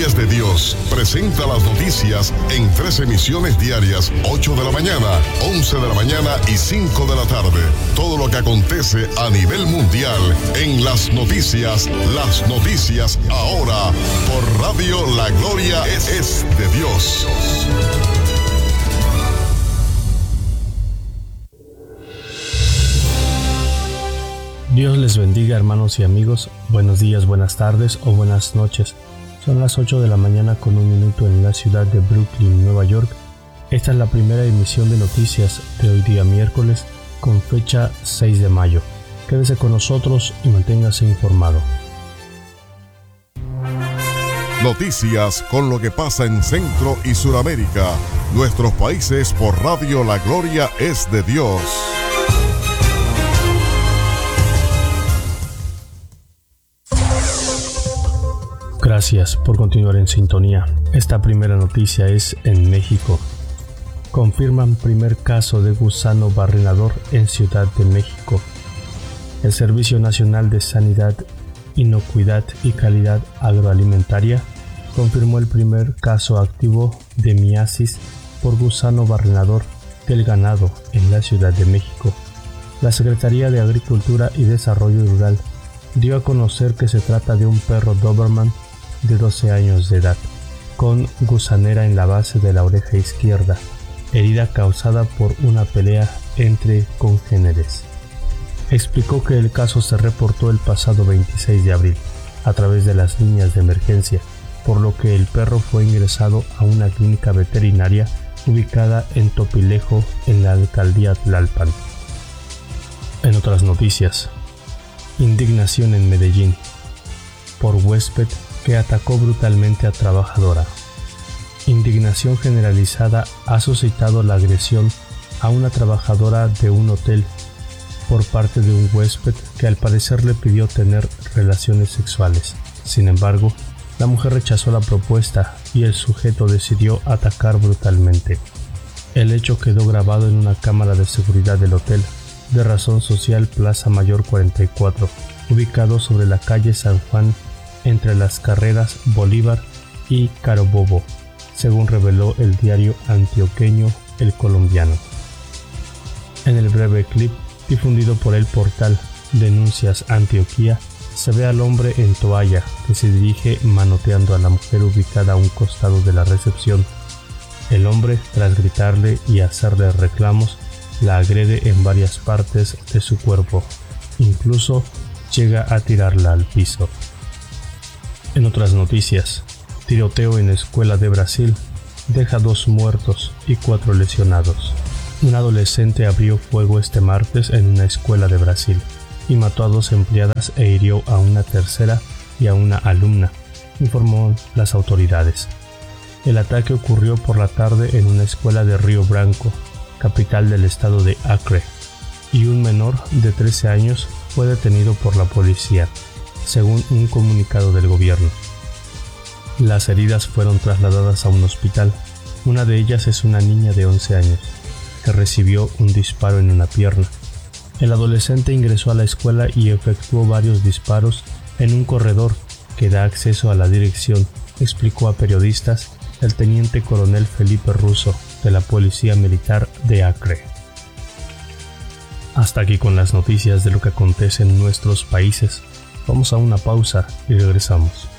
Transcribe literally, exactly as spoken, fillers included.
es de Dios presenta las noticias en tres emisiones diarias, ocho de la mañana, once de la mañana y cinco de la tarde. Todo lo que acontece a nivel mundial en las noticias, las noticias ahora por Radio La Gloria es, es de Dios. Dios les bendiga, hermanos y amigos. Buenos días, buenas tardes o buenas noches. Son las ocho de la mañana con un minuto en la ciudad de Brooklyn, Nueva York. Esta es la primera emisión de noticias de hoy día miércoles con fecha seis de mayo. Quédese con nosotros y manténgase informado. Noticias con lo que pasa en Centro y Suramérica, nuestros países por Radio La Gloria es de Dios. Gracias por continuar en sintonía. Esta primera noticia es en México. Confirman primer caso de gusano barrenador en Ciudad de México. El Servicio Nacional de Sanidad, Inocuidad y Calidad Agroalimentaria confirmó el primer caso activo de miasis por gusano barrenador del ganado en la Ciudad de México. La Secretaría de Agricultura y Desarrollo Rural dio a conocer que se trata de un perro Doberman de doce años de edad, con gusanera en la base de la oreja izquierda, herida causada por una pelea entre congéneres. Explicó que el caso se reportó el pasado veintiséis de abril a través de las líneas de emergencia, por lo que el perro fue ingresado a una clínica veterinaria ubicada en Topilejo, en la alcaldía Tlalpan. En otras noticias, indignación en Medellín por huésped que atacó brutalmente a trabajadora. Indignación generalizada ha suscitado la agresión a una trabajadora de un hotel por parte de un huésped que al parecer le pidió tener relaciones sexuales. Sin embargo, la mujer rechazó la propuesta y el sujeto decidió atacar brutalmente. El hecho quedó grabado en una cámara de seguridad del hotel de razón social Plaza Mayor cuarenta y cuatro, ubicado sobre la calle San Juan entre las carreras Bolívar y Carabobo, según reveló el diario antioqueño El Colombiano. En el breve clip difundido por el portal Denuncias Antioquia, se ve al hombre en toalla que se dirige manoteando a la mujer ubicada a un costado de la recepción. El hombre, tras gritarle y hacerle reclamos, la agrede en varias partes de su cuerpo, incluso llega a tirarla al piso. En otras noticias, tiroteo en escuela de Brasil deja dos muertos y cuatro lesionados. Un adolescente abrió fuego este martes en una escuela de Brasil y mató a dos empleadas e hirió a una tercera y a una alumna, informó las autoridades. El ataque ocurrió por la tarde en una escuela de Río Branco, capital del estado de Acre, y un menor de trece años fue detenido por la policía, según un comunicado del gobierno. Las heridas fueron trasladadas a un hospital. Una de ellas es una niña de once años, que recibió un disparo en una pierna. El adolescente ingresó a la escuela y efectuó varios disparos en un corredor que da acceso a la dirección, explicó a periodistas el teniente coronel Felipe Russo de la Policía Militar de Acre. Hasta aquí con las noticias de lo que acontece en nuestros países. Vamos a una pausa y regresamos.